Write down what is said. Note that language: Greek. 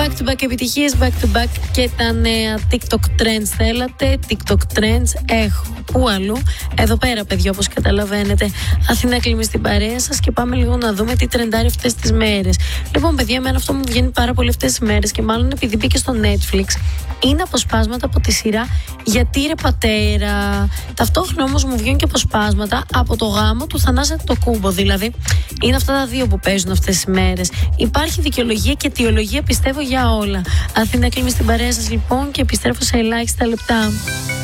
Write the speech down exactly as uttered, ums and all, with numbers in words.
Back to back επιτυχίες, back to back και τα νέα TikTok trends θέλατε. TikTok trends έχω. Πού αλλού? Εδώ πέρα, παιδιά, όπως καταλαβαίνετε. Αθηνά Κλίμη στην παρέα σας και πάμε λίγο να δούμε τι τρεντάρει αυτές τις μέρες. Λοιπόν, παιδιά, εμένα αυτό μου βγαίνει πάρα πολύ αυτές τις μέρες και μάλλον επειδή μπήκε στο Netflix. Είναι αποσπάσματα από τη σειρά Γιατί ρε πατέρα. Ταυτόχρονα όμως μου βγαίνουν και αποσπάσματα από το γάμο του Θανάση Αντετοκούμπο. Δηλαδή, είναι αυτά τα δύο που παίζουν αυτές τις μέρες. Υπάρχει δικαιολογία και αιτιολογία, πιστεύω, για όλα. Αθηνά Κλίμη στην παρέα σας, λοιπόν, και επιστρέφω σε ελάχιστα λεπτά.